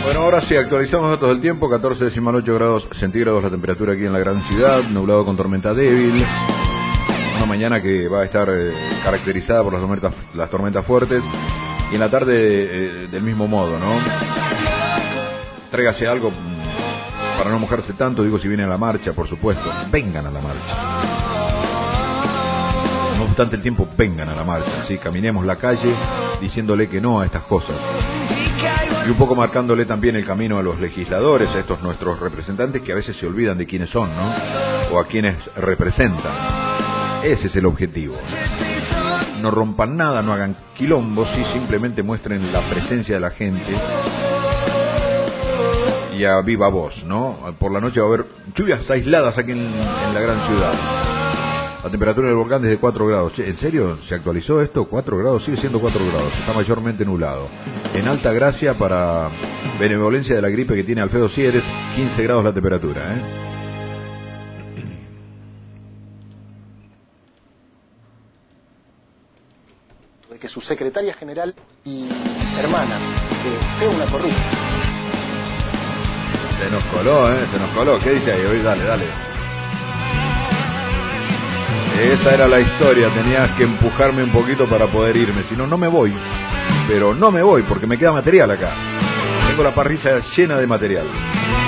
Bueno, ahora sí, actualizamos datos del tiempo. 14,8 grados centígrados la temperatura aquí en la gran ciudad, nublado con tormenta débil. Una mañana que va a estar caracterizada por las tormentas fuertes. Y en la tarde del mismo modo, ¿no? Tráigase algo para no mojarse tanto, digo, si vienen a la marcha, por supuesto. Vengan a la marcha. No obstante el tiempo, vengan a la marcha, ¿sí? Caminemos la calle diciéndole que no a estas cosas. Y un poco marcándole también el camino a los legisladores, a estos nuestros representantes que a veces se olvidan de quiénes son, ¿no? O a quienes representan. Ese es el objetivo. No rompan nada, no hagan quilombos, sí, simplemente muestren la presencia de la gente. Y a viva voz, ¿no? Por la noche va a haber lluvias aisladas aquí en la gran ciudad. La temperatura del volcán desde 4 grados. Che, ¿en serio se actualizó esto? 4 grados, sigue siendo 4 grados. Está mayormente nublado. En Alta Gracia, para benevolencia de la gripe que tiene Alfredo Sieres, 15 grados la temperatura, De que su secretaria general y hermana, que sea una corrupta. Se nos coló. ¿Qué dice ahí? Hoy, dale. Esa era la historia, tenías que empujarme un poquito para poder irme, si no, no me voy. Pero no me voy porque me queda material acá. Tengo la parrilla llena de material.